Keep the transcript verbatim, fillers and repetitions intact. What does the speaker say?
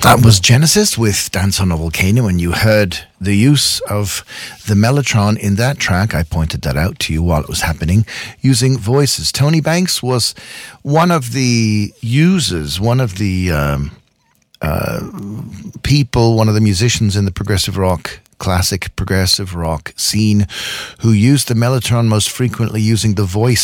That was Genesis with Dance on a Volcano, and you heard the use of the Mellotron in that track. I pointed that out to you while it was happening, using voices. Tony Banks was one of the users, one of the um, uh, people, one of the musicians in the progressive rock, classic progressive rock scene who used the Mellotron most frequently, using the voice